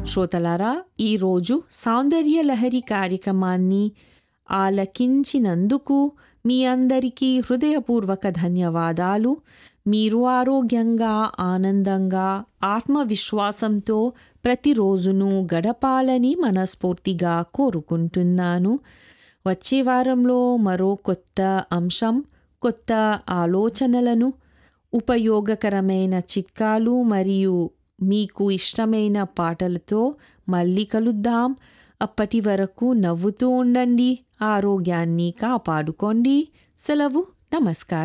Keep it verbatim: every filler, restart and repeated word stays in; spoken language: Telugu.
శ్రోతలారా, ఈరోజు సౌందర్య లహరి కార్యక్రమాన్ని ఆలకించినందుకు మీ అందరికీ హృదయపూర్వక ధన్యవాదాలు. మీరు ఆరోగ్యంగా, ఆనందంగా, ఆత్మవిశ్వాసంతో ప్రతిరోజును గడపాలని మనస్ఫూర్తిగా కోరుకుంటున్నాను. వచ్చే వారంలో మరో కొత్త అంశం, కొత్త ఆలోచనలను, ఉపయోగకరమైన చిట్కాలు మరియు మీకు ఇష్టమైన పాటలతో మళ్ళీ కలుద్దాం. అప్పటి వరకు నవ్వుతూ ఉండండి, ఆరోగ్యాన్ని కాపాడుకోండి. సెలవు, నమస్కారం.